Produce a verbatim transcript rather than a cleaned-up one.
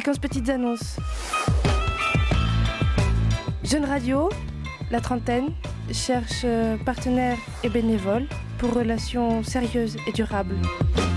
Fréquence Petites Annonces. Jeune Radio, la trentaine, cherche partenaires et bénévoles pour relations sérieuses et durables.